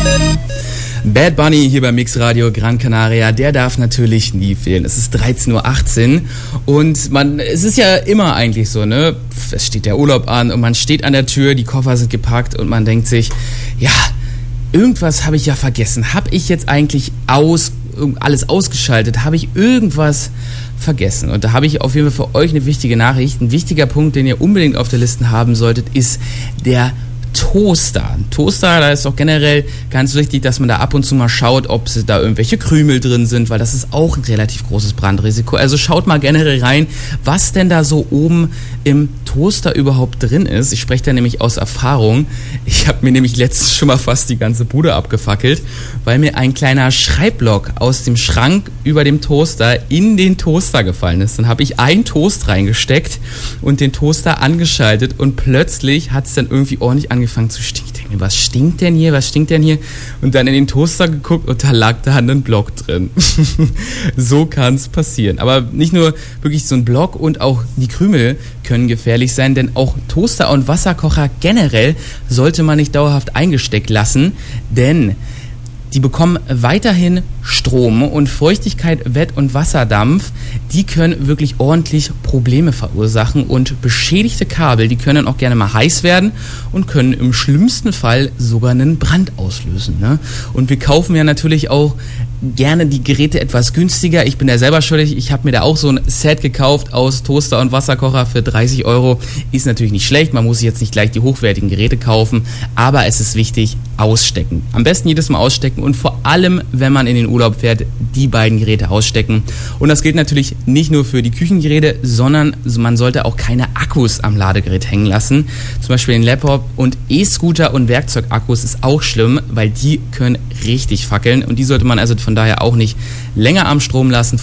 Bad Bunny hier bei Mix Radio Gran Canaria, der darf natürlich nie fehlen. Es ist 13.18 Uhr und es ist ja immer eigentlich so, ne? Es steht der Urlaub an und man steht an der Tür, die Koffer sind gepackt und man denkt sich, ja, irgendwas habe ich ja vergessen. Habe ich jetzt eigentlich alles ausgeschaltet? Habe ich irgendwas vergessen? Und da habe ich auf jeden Fall für euch eine wichtige Nachricht. Ein wichtiger Punkt, den ihr unbedingt auf der Liste haben solltet, ist der Toaster. Da ist auch generell ganz wichtig, dass man da ab und zu mal schaut, ob da irgendwelche Krümel drin sind, weil das ist auch ein relativ großes Brandrisiko. Also schaut mal generell rein, was denn da so oben im Toaster überhaupt drin ist. Ich spreche da nämlich aus Erfahrung. Ich habe mir nämlich letztens schon mal fast die ganze Bude abgefackelt, weil mir ein kleiner Schreibblock aus dem Schrank über dem Toaster in den Toaster gefallen ist. Dann habe ich einen Toast reingesteckt und den Toaster angeschaltet und plötzlich hat es dann irgendwie ordentlich angefangen zu stinken. Ich denke mir, was stinkt denn hier? Und dann in den Toaster geguckt und da lag da ein Block drin. So kann es passieren. Aber nicht nur wirklich so ein Block, und auch die Krümel können gefährlich sein, denn auch Toaster und Wasserkocher generell sollte man nicht dauerhaft eingesteckt lassen, denn die bekommen weiterhin Strom und Feuchtigkeit, Wett- und Wasserdampf, die können wirklich ordentlich Probleme verursachen, und beschädigte Kabel, die können auch gerne mal heiß werden und können im schlimmsten Fall sogar einen Brand auslösen, ne? Und wir kaufen ja natürlich auch gerne die Geräte etwas günstiger. Ich bin da selber schuldig. Ich habe mir da auch so ein Set gekauft aus Toaster und Wasserkocher für 30 €. Ist natürlich nicht schlecht. Man muss sich jetzt nicht gleich die hochwertigen Geräte kaufen. Aber es ist wichtig, ausstecken. Am besten jedes Mal ausstecken, und vor allem, wenn man in den Urlaub fährt, die beiden Geräte ausstecken. Und das gilt natürlich nicht nur für die Küchengeräte, sondern man sollte auch keine Akkus am Ladegerät hängen lassen. Zum Beispiel den Laptop und E-Scooter und Werkzeugakkus ist auch schlimm, weil die können richtig fackeln, und die sollte man also von daher auch nicht länger am Strom lassen.